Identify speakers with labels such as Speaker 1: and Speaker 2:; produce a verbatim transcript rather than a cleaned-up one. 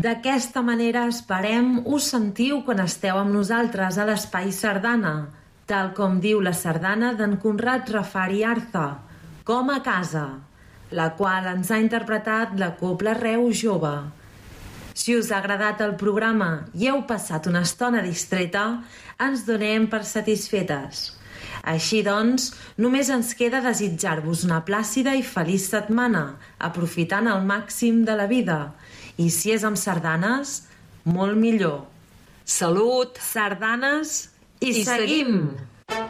Speaker 1: D'aquesta manera esperem us sentiu quan esteu amb nosaltres a l'Espai Sardana, tal com diu la sardana d'en Conrad Rafari Arza, Com a casa, la qual ens ha interpretat la Cobla Reu Jove. Si us ha agradat el programa i heu passat una estona distreta, ens donem per satisfetes. Així doncs, només ens queda desitjar-vos una plàcida i feliç setmana, aprofitant al màxim de la vida. I si és amb sardanes, molt millor.
Speaker 2: Salut!
Speaker 1: Sardanes i,
Speaker 2: I
Speaker 1: seguim!
Speaker 2: seguim.